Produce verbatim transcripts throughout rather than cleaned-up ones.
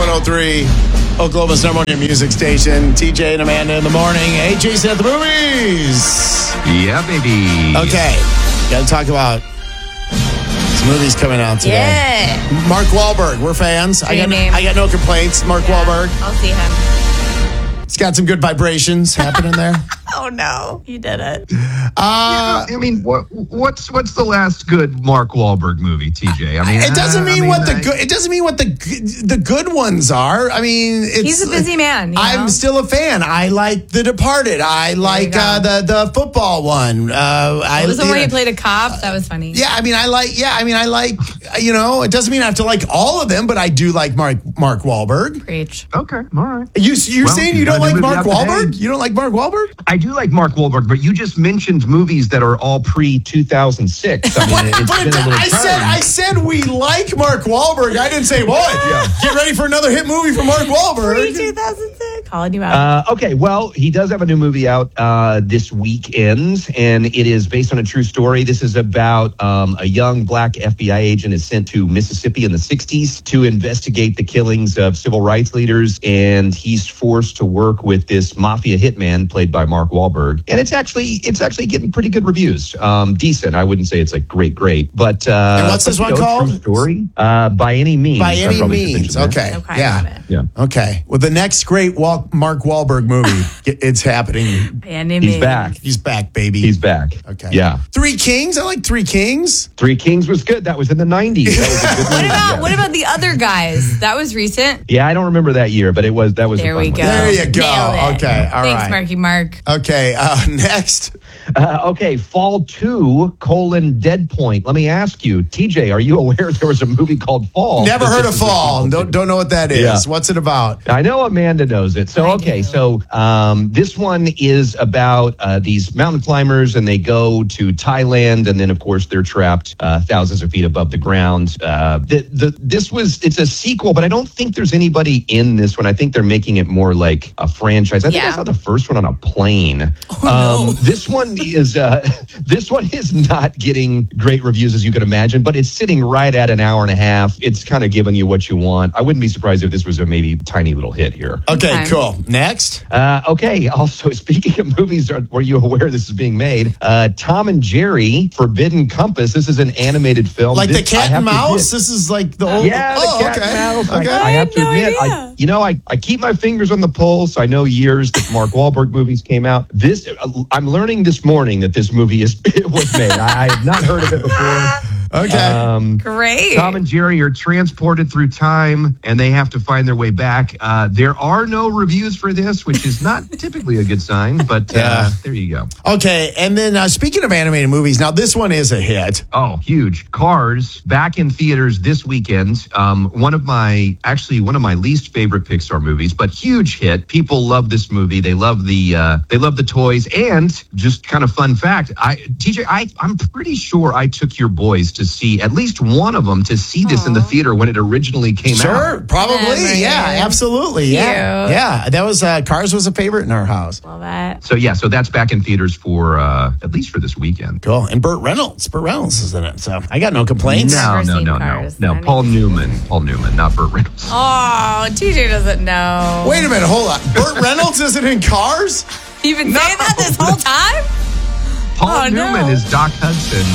one oh three, Oklahoma's number one music station. T J and Amanda in the morning. Hey, Jason at the movies. Yeah, baby. Okay, got to talk about some movies coming out today. Yeah. Mark Wahlberg, we're fans. I got, name. I got no complaints. Mark Yeah, Wahlberg. I'll see him. It's got some good vibrations happening there. Oh, no. You did it. Uh, I mean, what, what's what's the last good Mark Wahlberg movie, T J? I mean, it doesn't uh, mean, I mean what the I, good. It doesn't mean what the good- the good ones are. I mean, it's, He's a busy man. You I'm know? still a fan. I like The Departed. I like go. uh, the the football one. Uh, I What was the you one know, he played a cop? That was funny. Yeah, I mean, I like. Yeah, I mean, I like. You know, it doesn't mean I have to like all of them, but I do like Mark Mark Wahlberg. Preach. Okay, all right. You you're Well, saying you you don't got a like new Mark movie out Wahlberg? today. You don't like Mark Wahlberg? I do like Mark Wahlberg, but you just mentioned movies that are all pre two thousand six. I mean, it's But been a little I said time. I said we like Mark Wahlberg. I didn't say what. Yeah. Get ready for another hit movie from Mark Wahlberg. Pre two thousand six. Calling you out. Uh, okay, well, he does have a new movie out uh, this weekend, and it is based on a true story. This is about um, a young black F B I agent is sent to Mississippi in the sixties to investigate the killings of civil rights leaders, and he's forced to work with this mafia hitman played by Mark Wahlberg. And it's actually it's actually getting pretty good reviews. Um, decent. I wouldn't say it's like great, great, but uh, And what's this but, one you know, called? True story. Uh, by any means. By I any probably should means. mention that. Okay. Okay, got Yeah. it. Yeah. Okay. Well, the next great Wal- Mark Wahlberg movie, it's happening. By any He's means. back. He's back, baby. He's back. Okay. Yeah. Three Kings. I like Three Kings. Three Kings was good. That was in the nineties. That was a good What movie. about Yeah. what about the other guys? That was recent. Yeah, I don't remember that year, but it was that was. There a fun we one. go. There you go. Nailed it. Okay, all Thanks, right. Marky Mark. Okay. Uh, next. Uh, okay, Fall Two: colon Dead Point. Let me ask you, T J, are you aware there was a movie called Fall? Never That heard this of is a Fall. sequel Don't to? don't know what that is. Yeah. What's it about? I know Amanda knows it. So, I okay, do. so um, this one is about uh, these mountain climbers, and they go to Thailand, and then, of course, they're trapped uh, thousands of feet above the ground. Uh, the, the, this was, it's a sequel, but I don't think there's anybody in this one. I think they're making it more like a franchise. I think I Yeah. saw the first one on a plane. Oh, um, this one is, uh, this one is not getting great reviews, as you can imagine, but it's sitting right at an hour and a half. It's kind of giving you what you want. I wouldn't be surprised if this was a maybe tiny little hit here. Okay, Okay. cool. Next. Uh, okay. Also, speaking of movies, are, were you aware this is being made? Uh, Tom and Jerry: Forbidden Compass. This is an animated film. Like This- the cat I have and to mouse? admit- This is like the old. yeah, the oh, cat okay. and mouse. I- Okay. I, have to I had no admit, I, idea. you know, I, I keep my fingers on the pulse. I know years that Mark Wahlberg movies came out. This, I'm learning this morning that this movie is it was made. I, I have not heard of it before. Okay. Um, Great. Tom and Jerry are transported through time, and they have to find their way back. Uh, there are no reviews for this, which is not typically a good sign, but uh, Yeah. there you go. Okay, and then uh, speaking of animated movies, now this one is a hit. Oh, huge. Cars back in theaters this weekend. Um, one of my, actually one of my least favorite Pixar movies, but huge hit. People love this movie. They love the, uh, they love the toys. And just kind of fun fact, I, T J, I, I'm pretty sure I took your boys to see, at least one of them, to see this in the theater when it originally came out. Sure, probably. Memories. Yeah, absolutely. Yeah. Cute. Yeah, that was, uh, Cars was a favorite in our house. Love that. So yeah, so that's back in theaters for, uh, at least for this weekend. Cool. And Burt Reynolds. Burt Reynolds is in it. So I got no complaints. No, Never no, seen no, no, Cars. no. I Paul mean- Newman. Paul Newman, not Burt Reynolds. Oh, T J doesn't know. Wait a minute, hold on. Burt Reynolds isn't in Cars? You've been saying that this whole time? Paul Oh, no. Newman is Doc Hudson.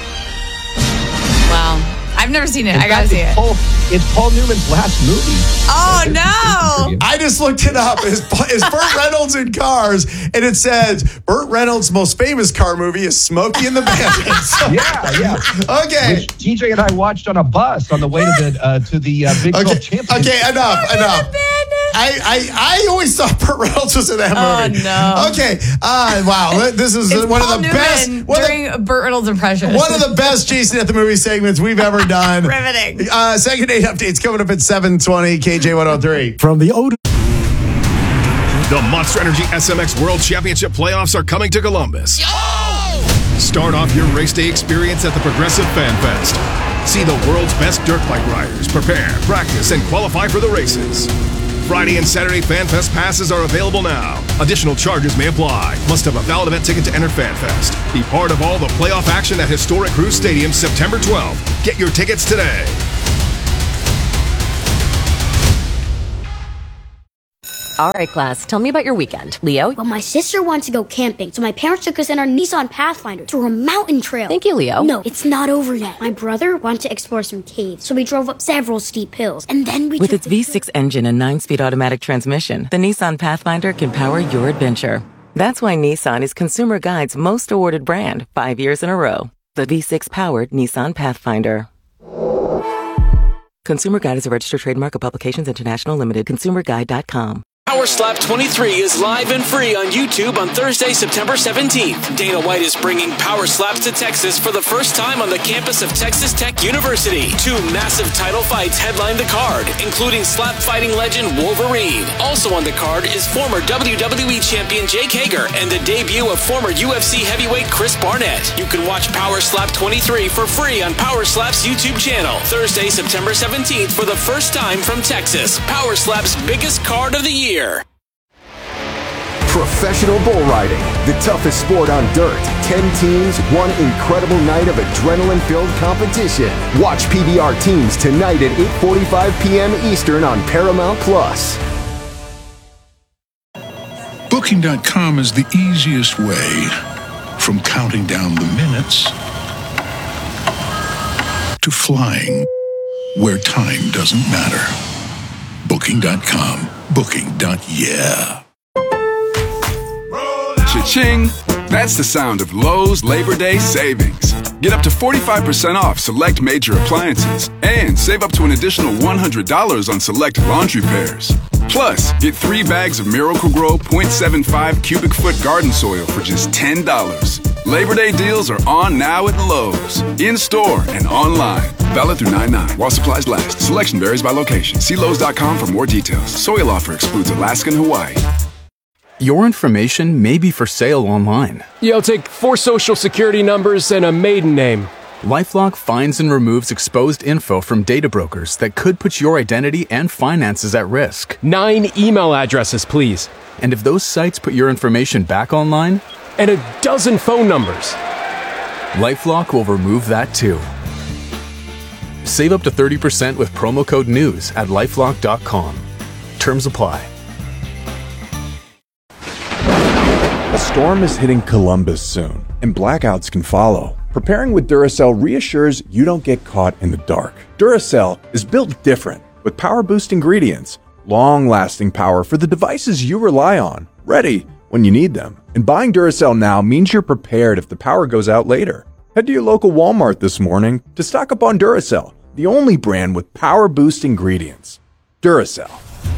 Wow. I've never seen it. In I gotta fact, see it's it. Paul, it's Paul Newman's last movie. Oh, There's- no. there's- I just looked it up. Is, is Burt Reynolds in Cars? And it says Burt Reynolds' most famous car movie is Smokey and the Bandits. Yeah, yeah. Okay. Which T J and I watched on a bus on the way to the uh, to the uh, Big Okay. twelve Championship. Okay, enough, enough. I, I, I always thought Burt Reynolds was in that Oh, movie. no. Okay. Uh, wow. This is It's one Paul of the Newman best. One of the, during a Burt Reynolds impression. one of the best Jason at the Movie segments we've ever done. Riveting. Uh, second date updates coming up at seven twenty K J one oh three. From the Otis. The Monster Energy S M X World Championship playoffs are coming to Columbus. Start off your race day experience at the Progressive Fan Fest. See the world's best dirt bike riders prepare, practice, and qualify for the races. Friday and Saturday Fan Fest passes are available now. Additional charges may apply. Must have a valid event ticket to enter Fan Fest. Be part of all the playoff action at historic Cruz Stadium September twelfth. Get your tickets today. All right, class, tell me about your weekend. Leo? Well, my sister wants to go camping, so my parents took us in our Nissan Pathfinder through a mountain trail. Thank you, Leo. No, it's not over yet. My brother wanted to explore some caves, so we drove up several steep hills, and then we With took its the V six engine and nine-speed automatic transmission, the Nissan Pathfinder can power your adventure. That's why Nissan is Consumer Guide's most awarded brand five years in a row. The V six-powered Nissan Pathfinder. Consumer Guide is a registered trademark of Publications International Limited. consumer guide dot com. Power Slap twenty-three is live and free on YouTube on Thursday, September seventeenth. Dana White is bringing Power Slaps to Texas for the first time on the campus of Texas Tech University. Two massive title fights headline the card, including slap fighting legend Wolverine. Also on the card is former W W E champion Jake Hager and the debut of former U F C heavyweight Chris Barnett. You can watch Power Slap twenty-three for free on Power Slap's YouTube channel. Thursday, September seventeenth for the first time from Texas. Power Slap's biggest card of the year. Professional bull riding, the toughest sport on dirt. Ten teams, one incredible night of adrenaline-filled competition. Watch P B R Teams tonight at eight forty-five p.m. Eastern on Paramount Plus. Booking dot com is the easiest way from counting down the minutes to flying where time doesn't matter. Booking dot com. Booking. Yeah. Cha-ching! That's the sound of Lowe's Labor Day savings. Get up to forty-five percent off select major appliances and save up to an additional one hundred dollars on select laundry pairs. Plus, get three bags of Miracle-Gro point seven five cubic foot garden soil for just ten dollars. Labor Day deals are on now at Lowe's, in-store and online. Valid through nine nine while supplies last. Selection varies by location. See Lowe's dot com for more details. Soil offer excludes Alaska and Hawaii. Your information may be for sale online. Yeah, I'll take four social security numbers and a maiden name. LifeLock finds and removes exposed info from data brokers that could put your identity and finances at risk. Nine email addresses, please. And if those sites put your information back online? And a dozen phone numbers. LifeLock will remove that too. Save up to thirty percent with promo code NEWS at lifelock dot com. Terms apply. A storm is hitting Columbus soon, and blackouts can follow. Preparing with Duracell reassures you don't get caught in the dark. Duracell is built different, with power-boost ingredients, long-lasting power for the devices you rely on, ready when you need them. And buying Duracell now means you're prepared if the power goes out later. Head to your local Walmart this morning to stock up on Duracell, the only brand with power-boost ingredients. Duracell.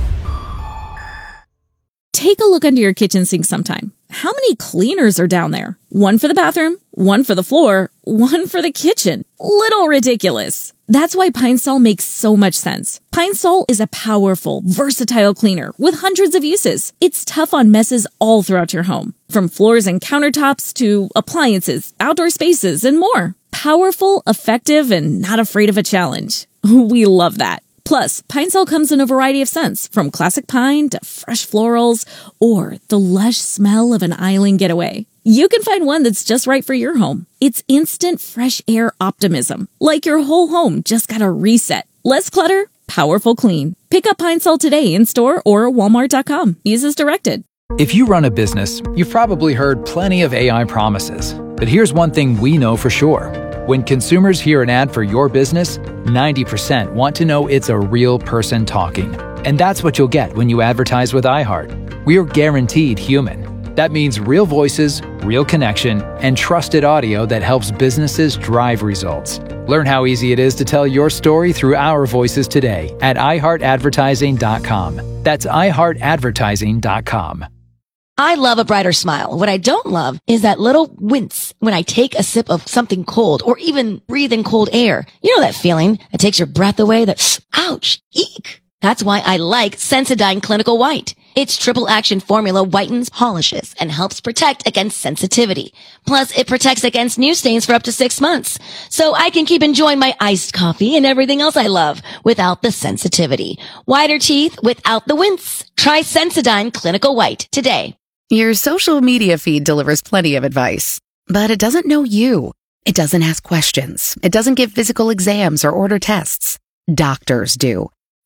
Take a look under your kitchen sink sometime. How many cleaners are down there? One for the bathroom, one for the floor, one for the kitchen. Little ridiculous. That's why Pine Sol makes so much sense. Pine Sol is a powerful, versatile cleaner with hundreds of uses. It's tough on messes all throughout your home, from floors and countertops to appliances, outdoor spaces, and more. Powerful, effective, and not afraid of a challenge. We love that. Plus, Pine Sol comes in a variety of scents, from classic pine to fresh florals or the lush smell of an island getaway. You can find one that's just right for your home. It's instant fresh air optimism, like your whole home just got a reset. Less clutter, powerful clean. Pick up Pine Sol today in store or walmart dot com. Use as directed. If you run a business, you've probably heard plenty of A I promises. But here's one thing we know for sure. When consumers hear an ad for your business, ninety percent want to know it's a real person talking. And that's what you'll get when you advertise with iHeart. We're guaranteed human. That means real voices, real connection, and trusted audio that helps businesses drive results. Learn how easy it is to tell your story through our voices today at i heart advertising dot com. That's i heart advertising dot com. I love a brighter smile. What I don't love is that little wince when I take a sip of something cold or even breathe in cold air. You know that feeling that takes your breath away, that ouch, eek. That's why I like Sensodyne Clinical White. Its triple action formula whitens, polishes, and helps protect against sensitivity. Plus, it protects against new stains for up to six months. So I can keep enjoying my iced coffee and everything else I love without the sensitivity. Whiter teeth without the wince. Try Sensodyne Clinical White today. Your social media feed delivers plenty of advice, but it doesn't know you. It doesn't ask questions. It doesn't give physical exams or order tests. Doctors do.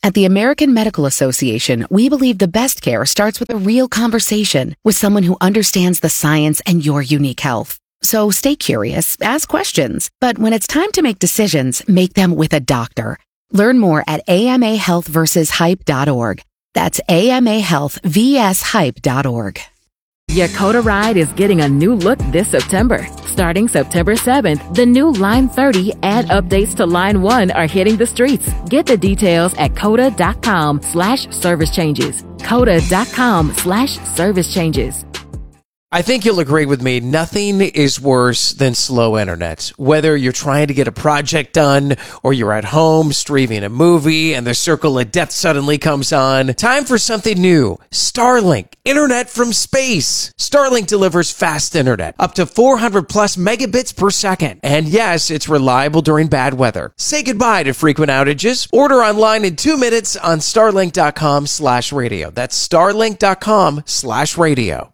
At the American Medical Association, we believe the best care starts with a real conversation with someone who understands the science and your unique health. So stay curious, ask questions, but when it's time to make decisions, make them with a doctor. Learn more at A M A health versus hype dot org. That's A M A health versus hype dot org. Your Coda ride is getting a new look this September. Starting September seventh, the new Line thirty and updates to Line one are hitting the streets. Get the details at coda.com slash service changes. Coda.com slash service changes. I think you'll agree with me, nothing is worse than slow internet. Whether you're trying to get a project done or you're at home streaming a movie and the circle of death suddenly comes on, time for something new. Starlink, internet from space. Starlink delivers fast internet, up to four hundred plus megabits per second. And yes, it's reliable during bad weather. Say goodbye to frequent outages. Order online in two minutes on starlink.com slash radio. That's starlink.com slash radio.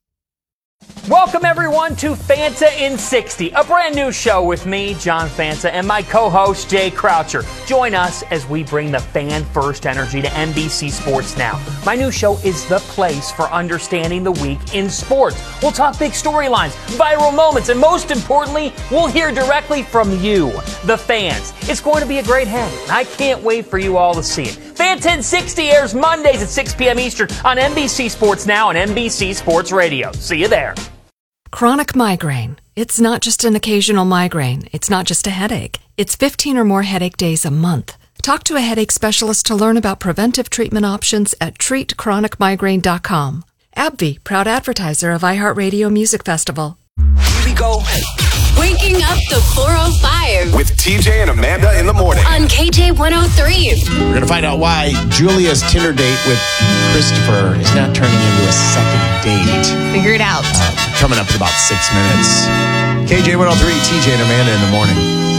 Welcome, everyone, to Fanta in sixty, a brand new show with me, John Fanta, and my co-host, Jay Croucher. Join us as we bring the fan-first energy to N B C Sports Now. My new show is the place for understanding the week in sports. We'll talk big storylines, viral moments, and most importantly, we'll hear directly from you, the fans. It's going to be a great hang, and I can't wait for you all to see it. Fanta in sixty airs Mondays at six p.m. Eastern on N B C Sports Now and N B C Sports Radio. See you there. Chronic migraine. It's not just an occasional migraine. It's not just a headache. It's fifteen or more headache days a month. Talk to a headache specialist to learn about preventive treatment options at treat chronic migraine dot com. AbbVie, proud advertiser of iHeartRadio Music Festival. Here we go. Waking up the four oh five with T J and Amanda in the morning on K J one oh three. We're going to find out why Julia's Tinder date with Christopher is not turning into a second date. Figure it out. Uh, coming up in about six minutes. K J one oh three, T J and Amanda in the morning.